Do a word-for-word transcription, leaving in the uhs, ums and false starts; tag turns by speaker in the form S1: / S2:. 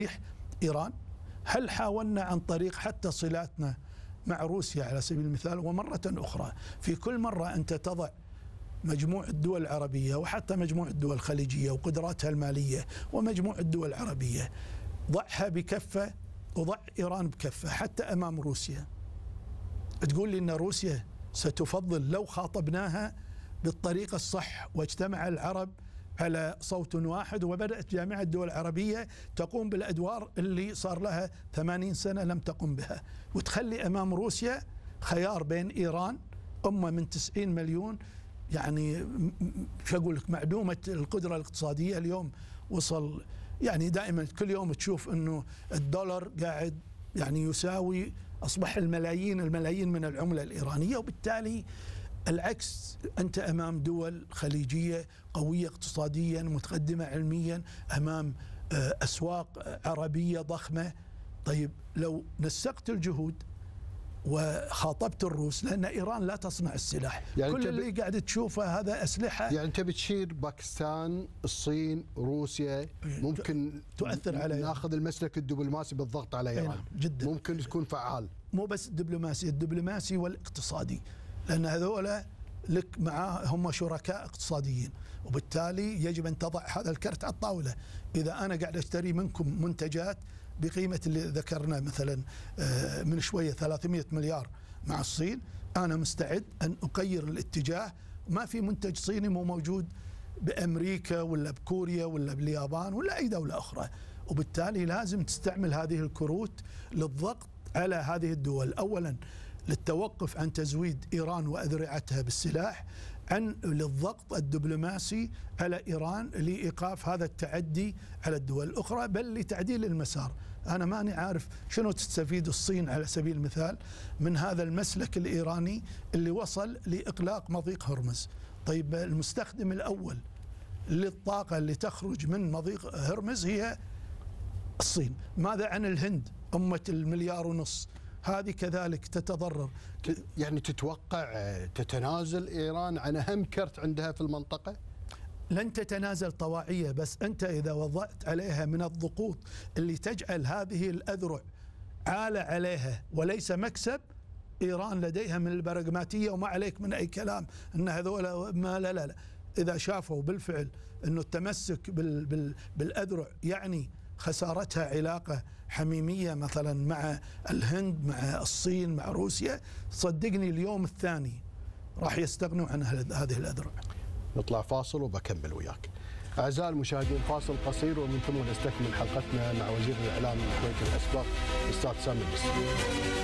S1: إيران؟ هل حاولنا عن طريق حتى صلاتنا مع روسيا على سبيل المثال؟ ومرة أخرى في كل مرة أنت تضع مجموع الدول العربية وحتى مجموع الدول الخليجية وقدراتها المالية ومجموع الدول العربية، ضعها بكفة وضع إيران بكفة حتى أمام روسيا. تقول لي أن روسيا ستفضل لو خاطبناها بالطريقة الصح واجتمع العرب على صوت واحد وبدأت جامعة الدول العربية تقوم بالأدوار اللي صار لها ثمانين سنة لم تقم بها، وتخلي أمام روسيا خيار بين إيران أمة من تسعين مليون، يعني شو أقول لك، معدومة القدرة الاقتصادية. اليوم وصل يعني دائما كل يوم تشوف أنه الدولار قاعد يعني يساوي، أصبح الملايين الملايين من العملة الإيرانية، وبالتالي العكس، أنت أمام دول خليجية قوية اقتصاديا متقدمة علميا، أمام أسواق عربية ضخمة. طيب لو نسقت الجهود وخاطبت الروس، لأن إيران لا تصنع السلاح، يعني كل اللي قاعد تشوفه هذا أسلحة.
S2: يعني أنت بتشير باكستان، الصين، روسيا، ممكن
S1: تؤثر على
S2: ناخذ المسلك الدبلوماسي بالضغط على إيران
S1: جدا،
S2: ممكن تكون فعال،
S1: مو بس الدبلوماسي، الدبلوماسي والاقتصادي، لأن هذولا لك معاه هم شركاء اقتصاديين، وبالتالي يجب أن تضع هذا الكرت على الطاولة. إذا أنا قاعد أشتري منكم منتجات بقيمة اللي ذكرنا مثلا من شوية ثلاثمئة مليار مع الصين، أنا مستعد أن أغير الاتجاه. ما في منتج صيني مو موجود بأمريكا ولا بكوريا ولا باليابان ولا أي دولة أخرى، وبالتالي لازم تستعمل هذه الكروت للضغط على هذه الدول، أولا للتوقف عن تزويد إيران وأذرعتها بالسلاح، عن للضغط الدبلوماسي على إيران لإيقاف هذا التعدي على الدول الأخرى، بل لتعديل المسار. أنا ماني عارف شنو تستفيد الصين على سبيل المثال من هذا المسلك الإيراني اللي وصل لإغلاق مضيق هرمز. طيب المستخدم الأول للطاقة اللي تخرج من مضيق هرمز هي الصين. ماذا عن الهند أمة المليار ونص؟ هذه كذلك تتضرر.
S2: يعني تتوقع تتنازل إيران عن أهم كرت عندها في المنطقة؟
S1: لن تتنازل طواعية، بس أنت إذا وضعت عليها من الضغوط اللي تجعل هذه الأذرع عالة عليها وليس مكسب، إيران لديها من البراغماتية، وما عليك من أي كلام أن هذول ما لا لا لا إذا شافوا بالفعل أنه التمسك بال بال بالأذرع يعني خسارتها علاقة حميمية مثلا مع الهند، مع الصين، مع روسيا، صدقني اليوم الثاني راح يستغنوا عن هذه الأذرع.
S2: نطلع فاصل وبكمل وياك. أعزائي المشاهدين، فاصل قصير ومن ثم نستكمل حلقتنا مع وزير الإعلام الكويتي الأسبق الأستاذ سامي البسري.